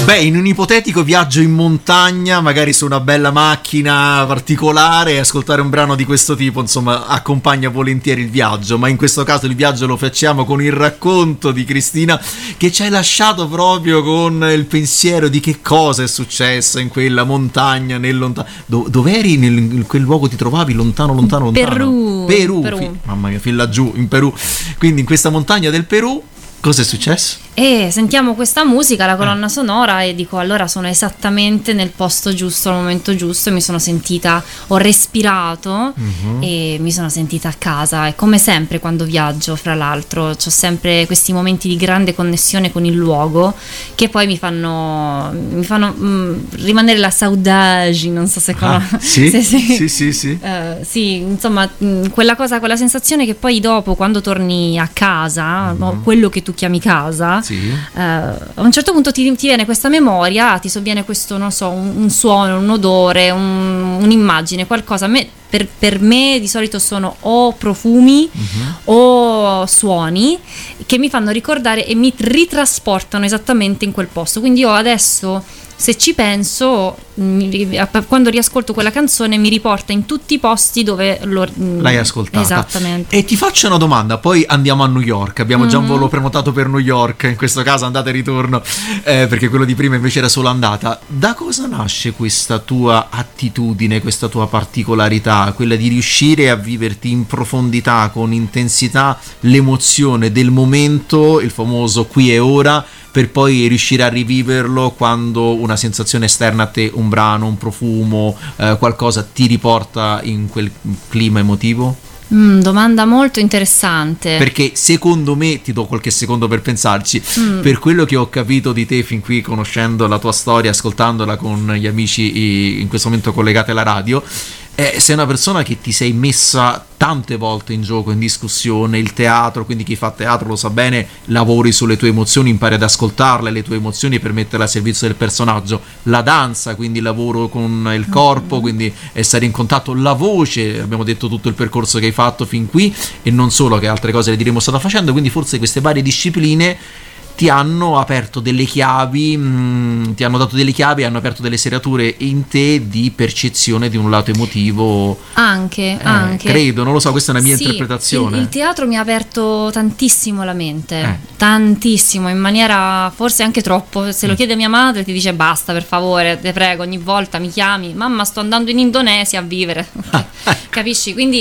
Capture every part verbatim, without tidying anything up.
Beh, in un ipotetico viaggio in montagna, magari su una bella macchina particolare, ascoltare un brano di questo tipo, insomma, accompagna volentieri il viaggio, ma in questo caso il viaggio lo facciamo con il racconto di Cristina, che ci hai lasciato proprio con il pensiero di che cosa è successo in quella montagna, nel lontano... Do- dov'eri? Nel, in quel luogo ti trovavi? Lontano, lontano, lontano? Perù. Perù. Perù. Fi- mamma mia, fin laggiù, in Perù. Quindi in questa montagna del Perù, cosa è successo? E sentiamo questa musica, la colonna sonora, e dico allora sono esattamente nel posto giusto, al momento giusto, e mi sono sentita, ho respirato uh-huh. e mi sono sentita a casa. E come sempre quando viaggio, fra l'altro, ho sempre questi momenti di grande connessione con il luogo che poi mi fanno mi fanno mh, rimanere la saudade, non so se conosci. Ah, sì? se, se, sì, sì, sì. Uh, sì, insomma, mh, quella cosa, quella sensazione che poi dopo, quando torni a casa, uh-huh. no, quello che tu chiami casa, sì. Uh, a un certo punto ti, ti viene questa memoria, ti sovviene questo, non so, un, un suono, un odore, un, un'immagine, qualcosa. A me, per, per me di solito sono o profumi uh-huh. o suoni che mi fanno ricordare e mi ritrasportano esattamente in quel posto. Quindi io adesso, se ci penso, mi, quando riascolto quella canzone mi riporta in tutti i posti dove lo, l'hai ascoltata. Esattamente. E ti faccio una domanda, poi andiamo a New York, abbiamo mm-hmm. già un volo prenotato per New York, in questo caso andata e ritorno, eh, perché quello di prima invece era solo andata. Da cosa nasce questa tua attitudine, questa tua particolarità, quella di riuscire a viverti in profondità, con intensità, l'emozione del momento, il famoso qui e ora, per poi riuscire a riviverlo quando una sensazione esterna a te, un brano, un profumo, eh, qualcosa ti riporta in quel clima emotivo? Mm, domanda molto interessante. Perché secondo me, ti do qualche secondo per pensarci, mm. per quello che ho capito di te fin qui, conoscendo la tua storia, ascoltandola con gli amici in questo momento collegati alla radio, eh, sei una persona che ti sei messa tante volte in gioco, in discussione. Il teatro, quindi chi fa teatro lo sa bene, lavori sulle tue emozioni, impari ad ascoltarle, le tue emozioni, per metterle a servizio del personaggio. La danza, quindi lavoro con il corpo, mm-hmm. quindi essere in contatto. La voce, abbiamo detto tutto il percorso che hai fatto fin qui, e non solo, che altre cose le diremo state facendo. Quindi forse queste varie discipline ti hanno aperto delle chiavi, mh, ti hanno dato delle chiavi, hanno aperto delle serrature in te di percezione di un lato emotivo. Anche, eh, anche. Credo, non lo so, questa è una mia sì, interpretazione. Il, il teatro mi ha aperto tantissimo la mente, eh. tantissimo, in maniera forse anche troppo. Se lo chiede mia madre ti dice basta, per favore, te prego, ogni volta mi chiami, mamma sto andando in Indonesia a vivere. Capisci? Quindi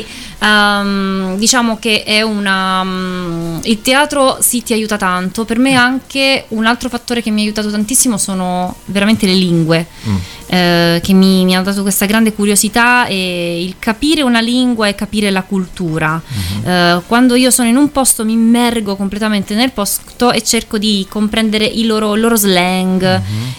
um, diciamo che è una um, il teatro sì ti aiuta tanto. Per me anche un altro fattore che mi ha aiutato tantissimo sono veramente le lingue, mm. eh, che mi, mi hanno dato questa grande curiosità, e il capire una lingua e capire la cultura. Mm-hmm. Eh, quando io sono in un posto mi immergo completamente nel posto e cerco di comprendere i loro, il loro slang, mm-hmm.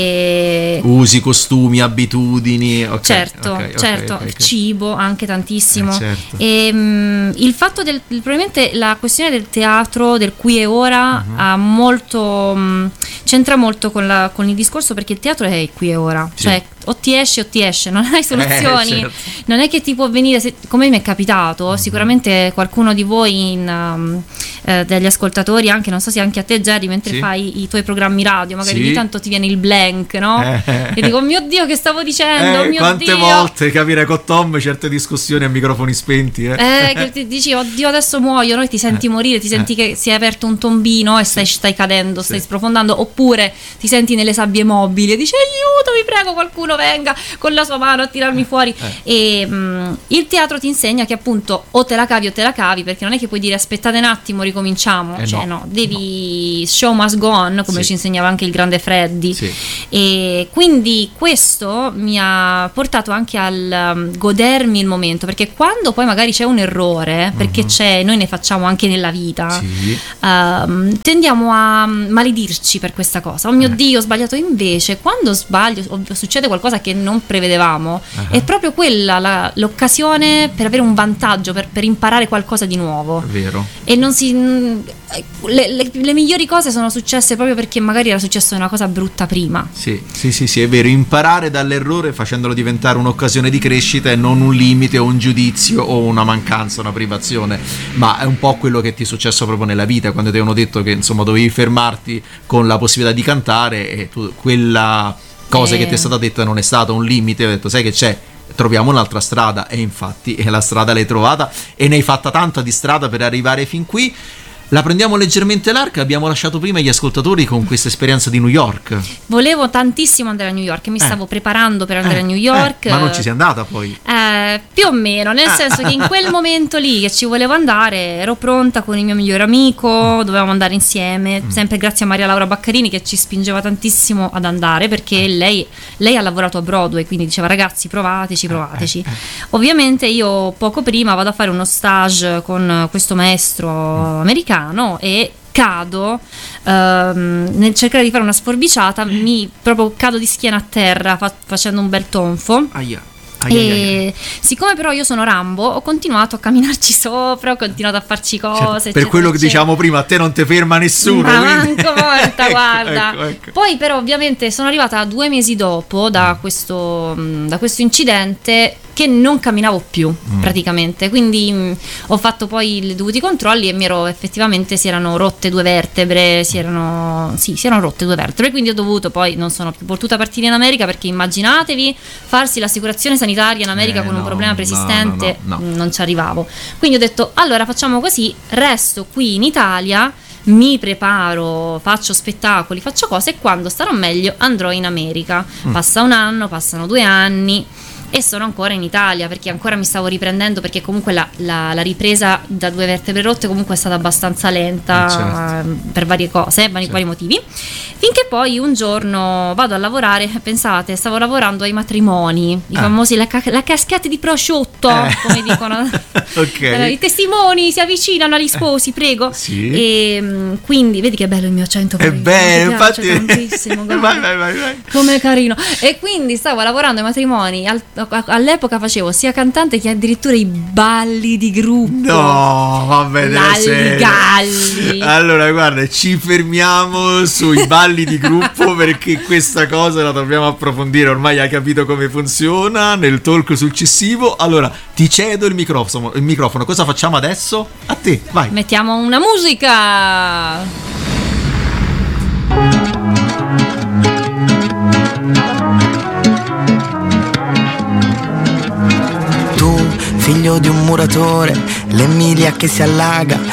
e usi, costumi, abitudini. Okay, certo, okay, certo, okay, okay. cibo anche tantissimo. Eh, certo. E um, il fatto del probabilmente la questione del teatro, del qui e ora, uh-huh. ha molto um, c'entra molto con, la, con il discorso, perché il teatro è il qui e ora, sì. Cioè o ti esce o ti esce, non hai soluzioni, eh, certo. Non è che ti può venire, se, come mi è capitato, uh-huh. sicuramente qualcuno di voi in, um, eh, degli ascoltatori, anche non so se anche a te Jerry, mentre sì. fai i tuoi programmi radio, magari sì. ogni tanto ti viene il blank, no? Eh. E dico oh mio Dio, che stavo dicendo, eh, oh mio quante Dio. volte capire con Tom certe discussioni a microfoni spenti, eh, eh che ti dici oddio adesso muoio, no? Ti senti eh. morire, ti senti eh. che si è aperto un tombino e stai, stai cadendo, stai sì. sprofondando, oppure ti senti nelle sabbie mobili e dici aiuto, vi prego, qualcuno venga con la sua mano a tirarmi fuori. eh. E mh, il teatro ti insegna che appunto o te la cavi o te la cavi, perché non è che puoi dire aspettate un attimo, ricominciamo, eh cioè no, no devi no. show must go on, come sì. ci insegnava anche il grande Freddy, sì. E quindi questo mi ha portato anche al um, godermi il momento, perché quando poi magari c'è un errore, perché uh-huh. c'è, noi ne facciamo anche nella vita, sì. um, tendiamo a maledirci per questa cosa, oh mio eh. Dio ho sbagliato. Invece quando sbaglio o succede qualcosa qualcosa che non prevedevamo, uh-huh. è proprio quella la, l'occasione per avere un vantaggio, per, per imparare qualcosa di nuovo. Vero. E non si le, le, le migliori cose sono successe proprio perché magari era successa una cosa brutta prima. Sì, sì, sì, sì, è vero, imparare dall'errore facendolo diventare un'occasione di crescita e non un limite o un giudizio o una mancanza, una privazione, ma è un po' quello che ti è successo proprio nella vita, quando ti avevano detto che insomma dovevi fermarti con la possibilità di cantare e tu, quella cosa eh. che ti è stata detta non è stata un limite, hai detto sai che c'è, troviamo un'altra strada, e infatti e la strada l'hai trovata e ne hai fatta tanta di strada per arrivare fin qui. La prendiamo leggermente larga, abbiamo lasciato prima gli ascoltatori con questa esperienza di New York. Volevo tantissimo andare a New York, mi eh. stavo preparando per andare eh. a New York. Eh. Ma non ci sei andata poi? Eh, più o meno, nel senso che in quel momento lì che ci volevo andare ero pronta con il mio migliore amico, dovevamo andare insieme, mm. sempre grazie a Maria Laura Baccarini che ci spingeva tantissimo ad andare, perché lei, lei ha lavorato a Broadway, quindi diceva ragazzi provateci, provateci. Eh. Eh. Ovviamente io poco prima vado a fare uno stage con questo maestro mm. americano e cado ehm, nel cercare di fare una sforbiciata, mi proprio cado di schiena a terra fa- facendo un bel tonfo. Aia. Ai, e ai, ai. Siccome però io sono Rambo, ho continuato a camminarci sopra, ho continuato a farci cose, certo, eccetera, per quello che eccetera. Diciamo prima, a te non ti ferma nessuno, ma quindi... manco morta ecco, guarda ecco, ecco. Poi però ovviamente sono arrivata due mesi dopo da questo, da questo incidente che non camminavo più mm. praticamente, quindi mh, ho fatto poi i dovuti controlli e mi ero effettivamente si erano rotte due vertebre, si erano sì, si erano rotte due vertebre, quindi ho dovuto poi non sono più potuta partire in America, perché immaginatevi farsi l'assicurazione sanitaria in America eh, con un no, problema persistente, no, no, no, no. non ci arrivavo. Quindi ho detto allora facciamo così, resto qui in Italia, mi preparo, faccio spettacoli, faccio cose e quando starò meglio andrò in America. Mm. Passa un anno, passano due anni e sono ancora in Italia perché ancora mi stavo riprendendo, perché comunque la, la, la ripresa da due vertebre rotte comunque è stata abbastanza lenta, certo. per varie cose, vari, certo. vari motivi, finché poi un giorno vado a lavorare, pensate, stavo lavorando ai matrimoni, i ah. famosi la, la caschetta di prosciutto, eh. come dicono okay. i testimoni si avvicinano agli sposi, prego, sì. e quindi vedi che bello il mio accento, è bello, infatti tantissimo, vai, vai, vai, vai. Come carino. E quindi stavo lavorando ai matrimoni, al, all'epoca facevo sia cantante che addirittura i balli di gruppo. No, vabbè, galli. Allora guarda, ci fermiamo sui balli di gruppo perché questa cosa la dobbiamo approfondire, ormai hai capito come funziona nel talk successivo. Allora ti cedo il microfono, il microfono. Cosa facciamo adesso? A te, vai. Mettiamo una musica. Figlio di un muratore, l'Emilia che si allaga,